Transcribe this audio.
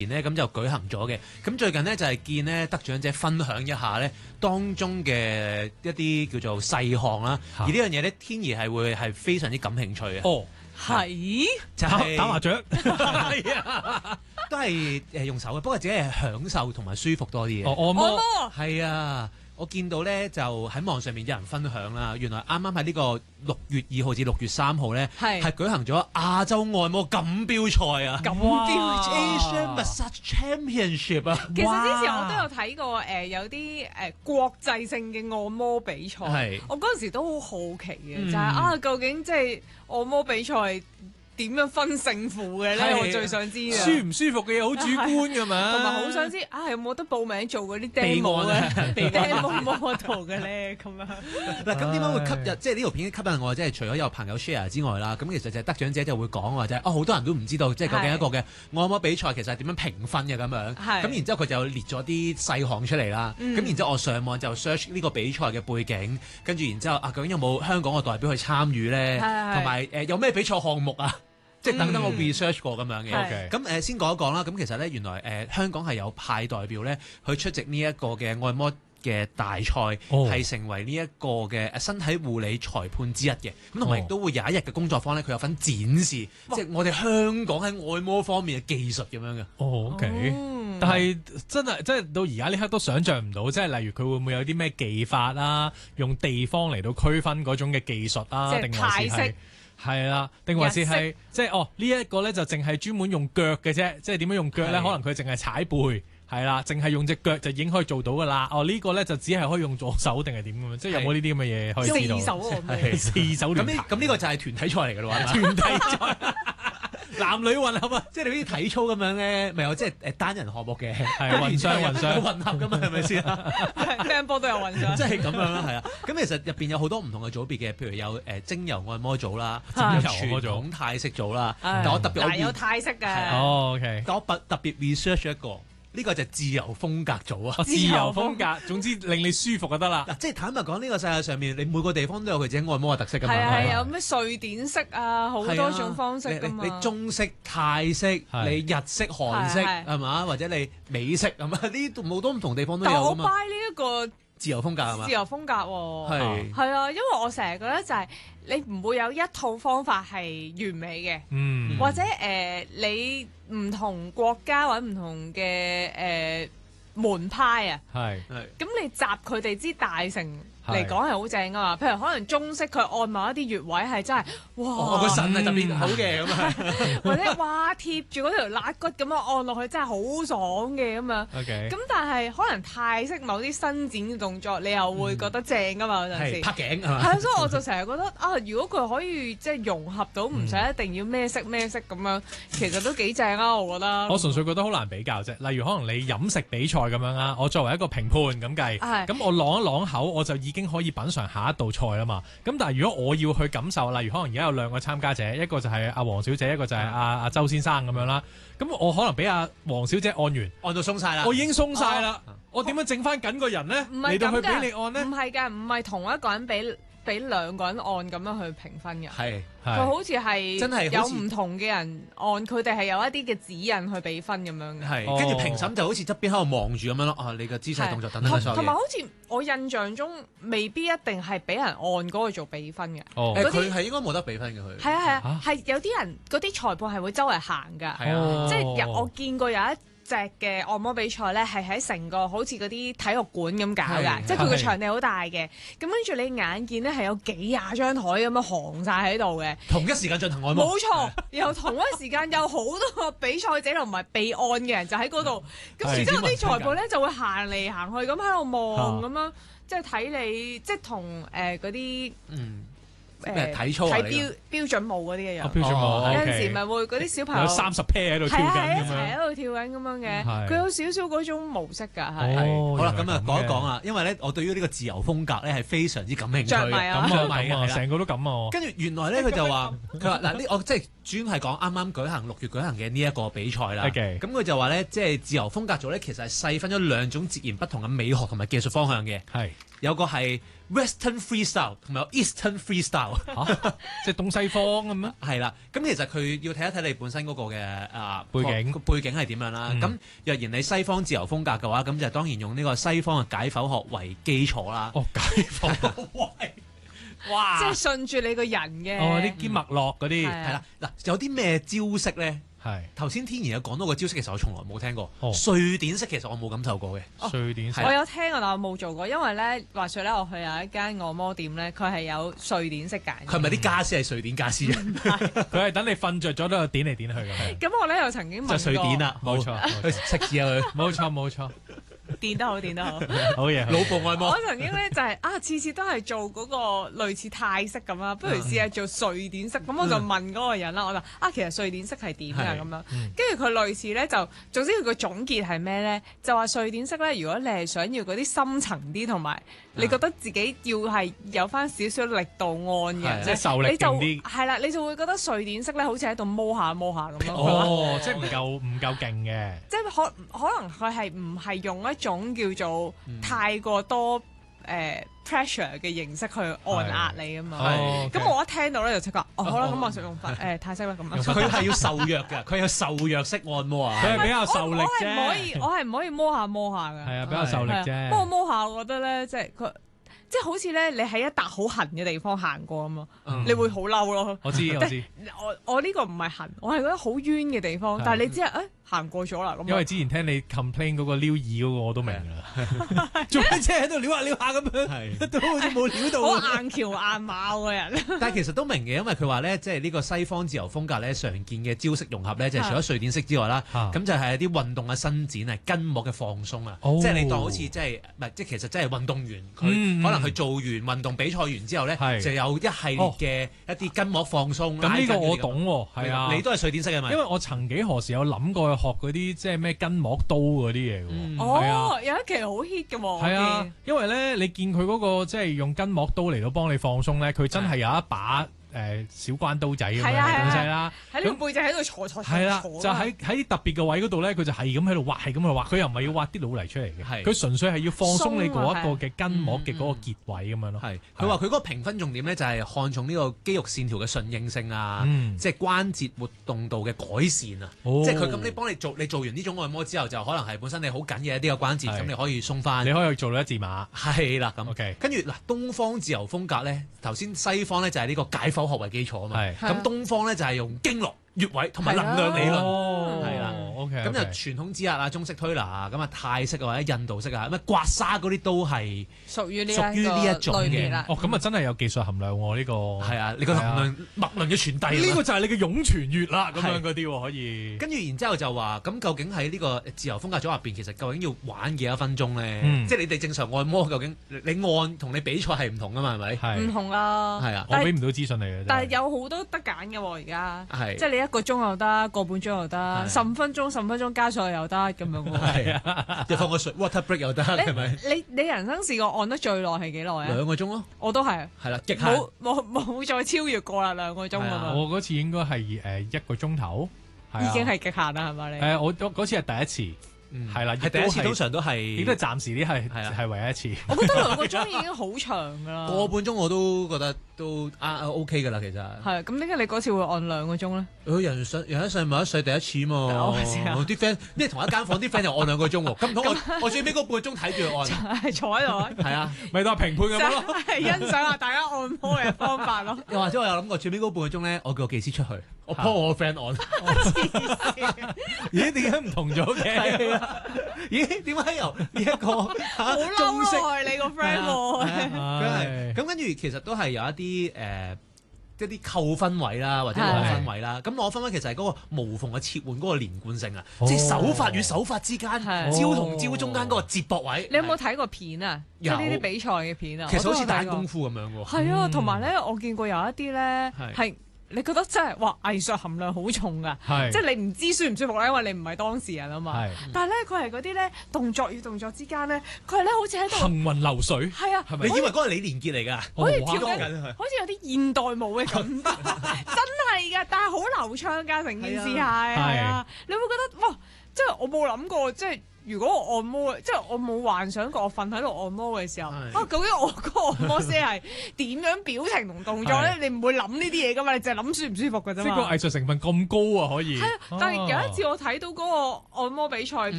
咧咁就舉行咗嘅。咁最近呢，就係見呢得獎者分享一下咧當中嘅一啲叫做細項啦，而呢樣嘢咧天兒係非常之感興趣嘅。 哦， 係就係打麻雀， 係啊，都係用手嘅，不過只係享受同埋舒服多啲嘅。 按摩係啊。我見到咧就喺網上面有人分享啦，原來啱啱喺呢個6月2號至6月3號咧係舉行咗亞洲按摩錦標賽啊！ 錦標 Asian Massage Championship 啊！ 其實之前我都有睇過有啲國際性嘅按摩比賽，我嗰陣時都好好奇嘅，就係究竟即係按摩比賽點樣分勝負嘅咧？我最想知啊！ 舒唔舒服嘅嘢好主觀㗎嘛， 同埋好想知有冇得報名做嗰啲 demo 咧？demo model 嘅咧咁樣。 嗱，咁點解會吸引？即係呢條片吸引我，即係除咗有朋友 share 之外啦，咁其實就係得獎者就會講話就係好多人都唔知道，即係究竟一個嘅按摩比賽其實係點樣評分嘅咁樣。咁然之後佢就列咗啲細項出嚟啦。咁然之後我上網就 search 呢個比賽嘅背景，跟住然之後究竟有冇香港嘅代表去參與咧？同埋有咩比賽項目啊？即係等等我 research 過咁樣嘅，咁先講一講啦。咁其實咧原來香港係有派代表咧去出席呢一個嘅按摩嘅大賽，係成為呢一個嘅身體護理裁判之一嘅。咁同埋亦都會有一日嘅工作坊咧，佢有份展示，即係我哋香港喺按摩方面嘅技術咁樣嘅。 OK。但係真係到而家呢刻都想像唔到，即係例如佢會唔會有啲咩技法啊，用地方嚟到區分嗰種嘅技術啊，定還是係？係啦，定還是係即係呢一個咧就淨係專門用腳嘅啫，即係點樣用腳咧？可能佢淨係踩背，係啦，淨係用隻腳就已經可以做到噶啦。呢個咧就只係可以用左手定係點咁樣？即係有冇呢啲咁嘅嘢可以知道？四手聯排。咁呢個就係團體賽嚟㗎啦，團體賽。男女混合啊，即係你好似體操咁樣咧，咪有即係單人項目嘅， 混雙混合㗎嘛，係咪先？ 乒乓波都有混雙， 即係咁樣啦，係啊。咁其實入邊有好多唔同嘅組別嘅，譬如有精油按摩組啦，傳統泰式組啦。但我特別有泰式嘅。 OK。 但我特別 research 一個。呢個就係自由風格組啊！ 自由風格，總之令你舒服就得啦。 嗱，即係坦白講，呢個世界上面，你每個地方都有佢自己按摩嘅特色㗎嘛。 係有咩瑞典式啊，好多種方式㗎嘛。 你中式、泰式，你日式、韓式係嘛？或者你美式咁啊？呢好多唔同地方都有㗎嘛。 但我 buy 呢一個自由風格係嘛？ 自由風格喎，係啊，因為我成日覺得就係你唔會有一套方法係完美嘅，或者你唔同國家或者唔同嘅門派啊，咁你集佢哋之大成嚟講係好正噶嘛。譬如可能中式佢按某一啲穴位係真係哇， 個腎係特別好嘅咁啊， 或者哇貼住嗰條肋骨咁樣按落去真係好爽嘅咁樣。咁但係可能泰式某啲伸展嘅動作你又會覺得正噶嘛，有陣時拍頸係嘛？ 係，所以我就成日覺得如果佢可以即係融合到，唔使一定要咩色咩色咁樣，其實都幾正啊！我覺得。 我純粹覺得好難比較啫。例如可能你飲食比賽咁樣啊，我作為一個評判咁計，咁我啷一啷口我就已經可以品嚐下一道菜啦嘛。咁但係如果我要去感受，例如可能而家有兩個參加者，一個就係阿黃小姐，一個就係阿周先生咁樣啦。咁我可能俾阿黃小姐按到鬆晒啦，我已經鬆晒啦。我點樣整翻緊個人咧？嚟到去俾你按咧？ 唔係㗎，唔係同一個人俾兩個人按咁樣去評分嘅。佢好似係真係有唔同嘅人按，佢哋係有一啲嘅指引去俾分咁樣嘅。 跟住評審就好似側邊喺度望住咁樣咯。你嘅姿勢動作等等。 同埋好似我印象中未必一定係俾人按嗰個做比分嘅。 佢係應該冇得比分嘅佢。 係啊，係有啲人嗰啲裁判係會周圍行㗎。即係我見過有一隻嘅按摩比賽咧，係喺成個好似嗰啲體育館咁搞㗎，即係佢個場地好大嘅。咁跟住你眼見咧係有幾廿張台咁樣行晒喺度嘅， 同一時間進行按摩。 冇錯，然後同一時間有好多個比賽者同埋被按嘅人就喺嗰度。咁然之後啲裁判咧就會行嚟行去咁喺度望咁樣，即係睇你，即係同嗰啲體操睇標準舞嗰啲嘅樣， 標準舞有陣時咪會嗰啲小朋友有30 pair 喺度跳緊咁樣， 一齊喺度跳緊咁樣嘅，佢有少少嗰種模式㗎，係。 好啦，咁啊講一講啦，因為咧我對於呢個自由風格咧係非常之感興趣， 着迷啊， 成個都咁啊。 跟住原來咧佢就話嗱我即係專係講啱啱6月舉行嘅呢一個比賽啦。咁佢就話咧，即係自由風格組咧，其實係細分咗2種截然不同嘅美學同埋技術方向嘅。有個係 Western Freestyle 同埋有 Eastern Freestyle， 即係東西方咁咩？ 係啦，咁其實佢要睇一睇你本身嗰個嘅背景係點樣啦。咁若然你西方自由風格嘅話，咁就當然用呢個西方嘅解剖學為基礎啦。 解剖哇！即係順住你個人嘅啲經脈絡嗰啲係啦。嗱，有啲咩招式咧？頭先天然有講到個招式，其實我從來冇聽過。瑞典式其實我冇感受過嘅。 瑞典式我有聽過，但我冇做過，因為咧話説咧，我去有一間按摩店咧，佢係有瑞典式揀。 佢係咪啲家私係瑞典家私啊？ 佢係等你瞓着咗都有點嚟點去嘅。 咁我咧又曾經問過。 就瑞典啦，冇錯，去食字啊佢。 冇錯。 電得好， 好嘢！ 腦部按摩。 我曾經咧就係次次都係做嗰個類似泰式咁啦，不如試下做瑞典式。咁我就問嗰個人啦，我就其實瑞典式係點㗎咁樣？跟住佢類似咧就，總之佢個總結係咩咧？就話瑞典式咧，如果你係想要嗰啲深層啲，同埋你覺得自己要係有翻少少力度按嘅， 即係受力勁啲。 係啦，你就會覺得瑞典式咧好似喺度摸下咁樣。 即係唔夠勁嘅。 即係可能佢係唔係用一種叫做太過多pressure 嘅形式去按壓你啊嘛。咁我一聽到咧就即刻，好啦，咁我就用泰式啦咁樣。 佢係要受虐㗎，佢有受虐式按摩啊。 佢係比較受力啫。 我係唔可以摸下㗎。 係啊，比較受力啫。 不過摸下，我覺得咧，即係好似咧，你喺一笪好痕嘅地方行過啊嘛，你會好嬲咯。 我知。 我呢個唔係痕，我係覺得好冤嘅地方。但係你知行過咗啦咁。 因為之前聽你 complain 嗰個撩耳嗰個我都明啦。做咩車喺度撩下咁樣，都好似冇撩到。 好硬橋硬馬嘅人。 但係其實都明嘅，因為佢話咧，即係呢個西方自由風格咧，常見嘅招式融合咧，就係除咗瑞典式之外啦，咁就係一啲運動嘅伸展啊、筋膜嘅放鬆啊，即係你當好似即係其實即係運動員佢可能佢做完運動比賽完之後咧，就有一系列嘅一啲筋膜放鬆。 咁呢個我懂喎，係啊， 你都係瑞典式嘅嘛？ 因為我曾幾何時有諗過去學嗰啲即係咩筋膜刀嗰啲嘢嘅喎。 有一期好 hit 嘅喎。 係啊，因為咧你見佢嗰個即係用筋膜刀嚟到幫你放鬆咧，佢真係有一把小關刀仔咁樣嘅東西啦， 喺你背脊喺度坐。 係啦，就喺特別嘅位嗰度咧，佢就係咁喺度挖，係咁喺度挖。佢又唔係要挖啲腦嚟出嚟嘅，佢純粹係要放鬆你嗰一個嘅筋膜嘅嗰個結位咁樣咯。 佢話佢嗰個評分重點咧就係看重呢個肌肉線條嘅順應性啊，即係關節活動度嘅改善啊。即係佢咁你幫你做完呢種按摩之後，就可能係本身你好緊嘅一啲嘅關節，咁你可以鬆翻。 你可以做到一字馬。係啦，咁。跟住嗱，東方自由風格咧，頭先西方咧就係呢個解剖學為基礎啊嘛。咁東方咧就係用經絡、穴位同埋能量理論，係啦。咁就傳統指壓啊、中式推拿啊，咁啊泰式或者印度式啊，咁啊刮痧嗰啲都係屬於呢一種嘅。 咁啊真係有技術含量喎呢個。 係啊，你個能量脈輪嘅傳遞。 呢個就係你嘅湧泉穴啦，咁樣嗰啲可以。 跟住然之後就話，咁究竟喺呢個自由風格組入邊，其實究竟要玩幾多分鐘咧？即係你哋正常按摩，究竟你按同你比賽係唔同噶嘛？係咪？ 唔同啊。 係啊， 我俾唔到資訊你嘅。 但係有好多得揀嘅喎，而家。 係。 即係你1個鐘又得，個半鐘又得，15分鐘加上又得咁樣喎。 係啊，又放個水 water break 又得，係咪？ 你人生試過按得最耐係幾耐啊 ？2個鐘咯。我都係。 係啦，極限。 冇再超越過啦，2個鐘啊嘛。 我嗰次應該係1個鐘頭， 已經係極限啦，係咪你？ 我嗰次係第一次。係啦， 係第一次，通常都係， 亦都係暫時啲係唯一一次。 我覺得2個鐘已經好長㗎啦。 個半鐘我都覺得都OK 㗎啦，其實。 係咁，點解你嗰次會按2個鐘咧？ 人一世物一世第一次嘛。我啲 friend 咩同一間房啲 friend 又按2個鐘喎，咁唔通我最尾嗰半個鐘睇住佢按？ 係坐喺度。 係啊， 咪當評判咁樣咯。 係欣賞下大家按摩嘅方法咯。 又或者我有諗過最尾嗰半個鐘咧，我叫個技師出去，我幫我個 friend 按。 咦？點解唔同咗嘅？ 咦？點解由呢一個好嬲喎？你個 friend 喎。 咁跟住其實都係有一啲扣分位啦，或者攞分位啦。咁攞分位其實係嗰個無縫嘅切換嗰個連貫性啊，即係手法與手法之間，招同招中間嗰個接駁位。 你有冇睇過片啊？即係呢啲比賽嘅片啊？ 其實好似打功夫咁樣喎。 係啊，同埋咧，我見過有一啲咧係你覺得真係哇藝術含量好重㗎，即係你唔知舒唔舒服咧，因為你唔係當事人啊嘛。但係咧佢係嗰啲咧動作與動作之間咧，佢係咧好似喺度行雲流水。 係啊， 你以為嗰個李連杰嚟㗎？ 好似跳緊，好似有啲現代舞嘅感覺，真係㗎，但係好流暢㗎，成件事係啊，你會覺得哇，即係我冇諗過即係。如果我按摩，即係我冇幻想過我瞓喺度按摩嘅時候，究竟我嗰個按摩師係點樣表情同動作咧？你唔會諗呢啲嘢噶嘛？你淨係諗舒唔舒服㗎啫嘛。 即係個藝術成分咁高啊，可以。 係啊，但係有一次我睇到嗰個按摩比賽，